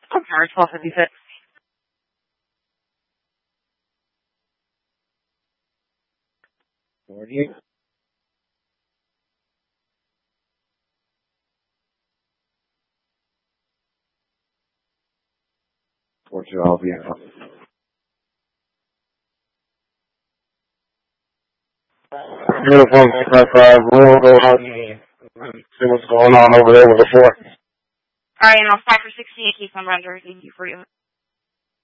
Car 1256. Morning. I'll be in. Beautiful, 655. We'll go out and see what's going on over there with the 4. Alright, and I'll 5 for 68, keep number under. Thank you for you.